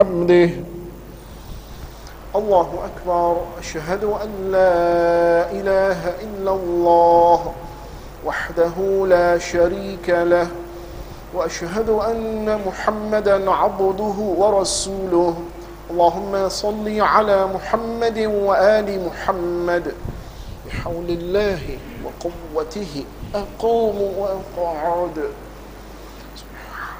حمده. الله أكبر. أشهد أن لا إله إلا الله وحده لا شريك له، وأشهد أن محمدا عبده ورسوله. اللهم صل على محمد وآل محمد. بحول الله وقوته أقوم وأقعد.